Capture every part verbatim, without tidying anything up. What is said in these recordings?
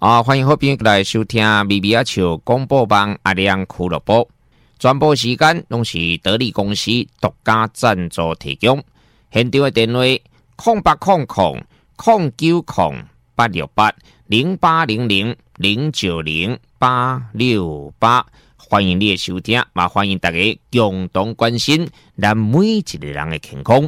啊，欢迎好朋友来收听咪咪啊笑广播网阿亮俱乐部，全部时间拢是得力公司独家赞助提供。现场的电话空八空空空九空八六八零八零零零九零八六八，欢迎你的收听，嘛欢迎大家共同关心咱每一个人的健康。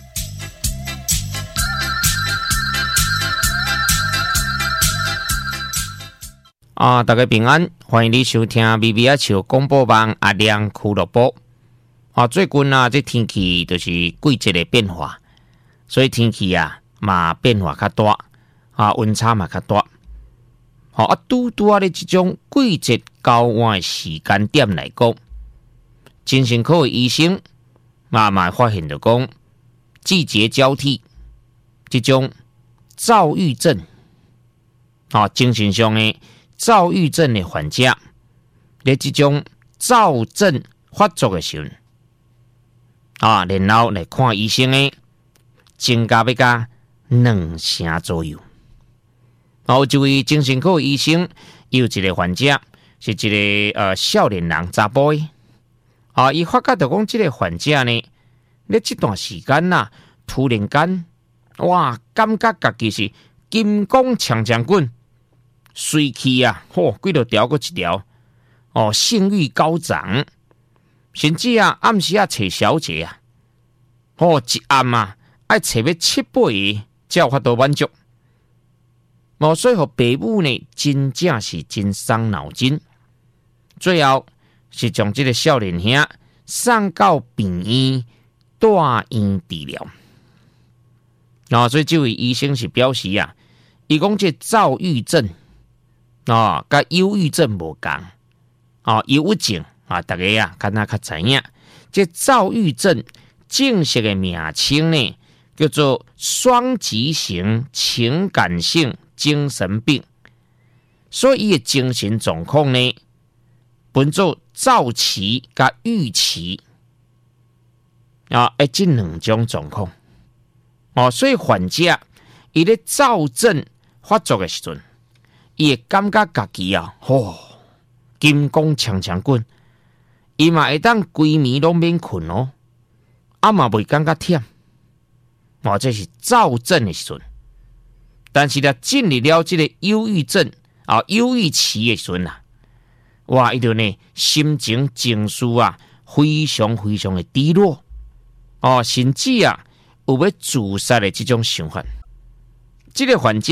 啊，大家平安，欢迎你收听 B B 啊笑广播网阿亮俱乐部。啊，最近啊，这天气就是季节的变化，所以天气啊嘛变化较大，啊温差嘛较大。好啊，拄拄啊的这种季节交换的时间点来讲，精神科的医生慢慢发现到讲，季节交替这种躁郁症，啊精神上的。躁郁症的患者，在这种躁症发作的时候，啊，然后来看医生的，增加要加两成左右。然后，这位精神科医生有一个患者，是一个呃少年人查甫的，啊，伊发觉到讲，这个患者呢，在这段时间呐、啊，突然间，哇，感觉家己是金光强强棍。水气啊，嚯、哦，几条条过一条，哦，性欲高涨，甚至啊，暗时啊找小姐啊，哦，一暗啊，爱找要七八个，才有法度满足。哦，所以和爸母呢，真正是真伤脑筋。最后是将这个少年兄送到病院大院治疗。啊、哦，所以这位医生是表示啊，伊讲这躁郁症。啊，甲忧郁症无共啊，忧郁症啊，大家啊，敢若较知影，这躁郁症正式的名称呢，叫做双极型情感性精神病，所以伊的精神状况呢，分做躁期甲郁期啊，诶，这两种状况哦，所以患者伊咧躁症发作的时阵。伊会感觉家己啊，吼、哦，金光强强滚，伊嘛会当规暝拢免困哦，啊嘛袂感觉忝，哦，这是躁症的时阵。但是咧进入了这个忧郁症啊，忧郁期的时阵啊，哇，伊就呢心情情绪啊，非常非常的低落，哦，甚至啊有要自杀的这种想法，这个患者。